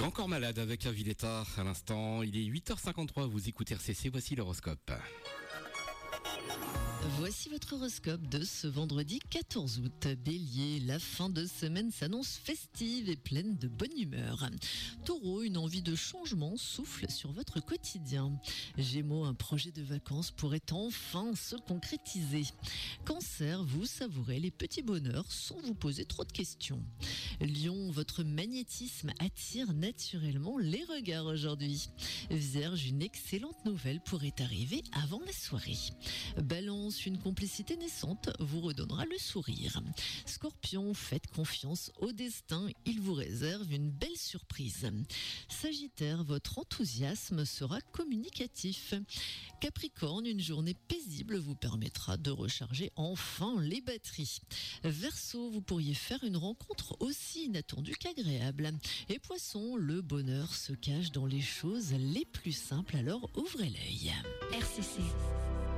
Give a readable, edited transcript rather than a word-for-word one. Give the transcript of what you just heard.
Grand corps malade avec Aviletta à l'instant. Il est 8h53, vous écoutez RCC, voici l'horoscope. Voici votre horoscope de ce vendredi 14 août. Bélier, la fin de semaine s'annonce festive et pleine de bonne humeur. Taureau, une envie de changement souffle sur votre quotidien. Gémeaux, un projet de vacances pourrait enfin se concrétiser. Cancer, vous savourez les petits bonheurs sans vous poser trop de questions. Lion, votre magnétisme attire naturellement les regards aujourd'hui. Vierge, une excellente nouvelle pourrait arriver avant la soirée. Balance, une complicité naissante vous redonnera le sourire. Scorpion, faites confiance au destin, il vous réserve une belle surprise. Sagittaire, votre enthousiasme sera communicatif. Capricorne, une journée paisible vous permettra de recharger enfin les batteries. Verseau, vous pourriez faire une rencontre aussi inattendue qu'agréable. Et Poisson, le bonheur se cache dans les choses les plus simples, alors ouvrez l'œil. RCC.